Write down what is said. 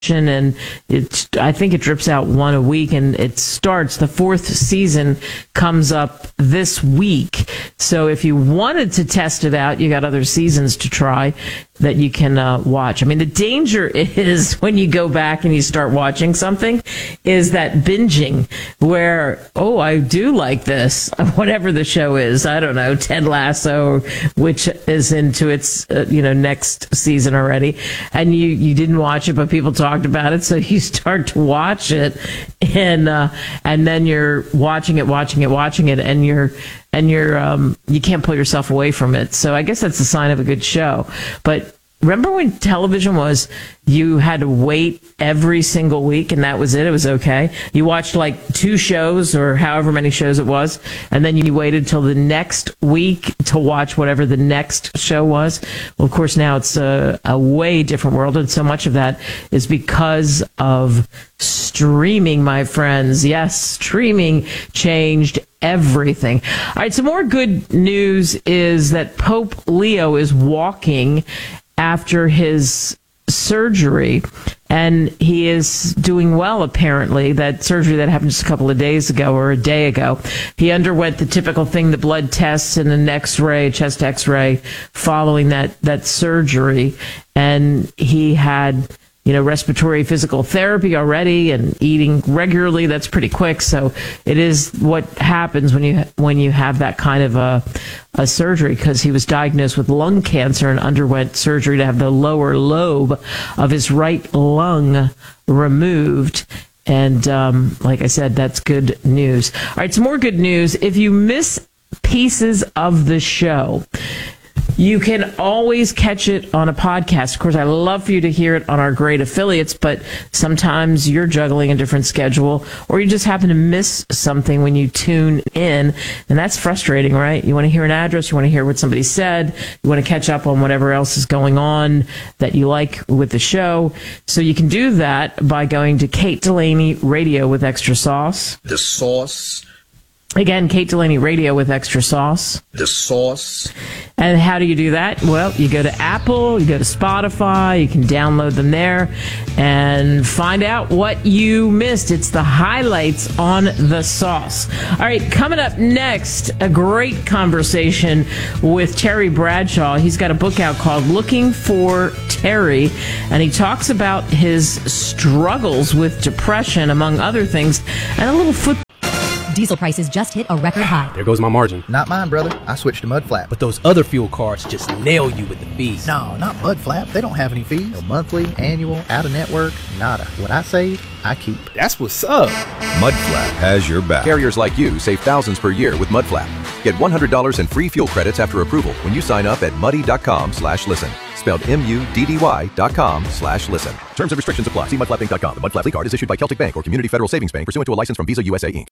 and I think it drips out one a week, and the 4th season comes up this week. So if you wanted to test it out, you got other seasons to try that you can watch. I mean, the danger is when you go back and you start watching something is that binging where, oh, I do like this, whatever the show is. I don't know, Ted Lasso, which is into its, next season already. And you didn't watch it, but people talked about it. So you start to watch it and then you're watching it and you can't pull yourself away from it. So I guess that's a sign of a good show. But remember when television was, you had to wait every single week and that was it? It was okay. You watched like 2 shows or however many shows it was, and then you waited till the next week to watch whatever the next show was. Well, of course, now it's a way different world, and so much of that is because of streaming, my friends. Yes, streaming changed everything. All right, some more good news is that Pope Leo is walking after his surgery, and he is doing well, apparently. That surgery that happened just a couple of days ago or a day ago, he underwent the typical thing, the blood tests and an x-ray, chest x-ray following that surgery, and he had respiratory physical therapy already and eating regularly. That's pretty quick. So it is what happens when you have that kind of a surgery, because he was diagnosed with lung cancer and underwent surgery to have the lower lobe of his right lung removed. And like I said, that's good news. All right, some more good news. If you miss pieces of the show, you can always catch it on a podcast. Of course, I love for you to hear it on our great affiliates, but sometimes you're juggling a different schedule or you just happen to miss something when you tune in, and that's frustrating, right? You want to hear an address, you want to hear what somebody said, you want to catch up on whatever else is going on that you like with the show. So you can do that by going to Kate Delaney Radio with Extra Sauce. The sauce. Again, Kate Delaney Radio with Extra Sauce. The sauce. And how do you do that? Well, you go to Apple, you go to Spotify, you can download them there and find out what you missed. It's the highlights on the sauce. All right, coming up next, a great conversation with Terry Bradshaw. He's got a book out called Looking for Terry, and he talks about his struggles with depression, among other things, and a little football. Diesel prices just hit a record high. There goes my margin. Not mine, brother. I switched to Mudflap. But those other fuel cards just nail you with the fees. No, not Mudflap. They don't have any fees. No monthly, annual, out-of-network, nada. What I save, I keep. That's what's up. Mudflap has your back. Carriers like you save thousands per year with Mudflap. Get $100 in free fuel credits after approval when you sign up at muddy.com/listen. Spelled MUDDY.com/listen. Terms and restrictions apply. See mudflapinc.com. The Mudflap card is issued by Celtic Bank or Community Federal Savings Bank pursuant to a license from Visa USA Inc.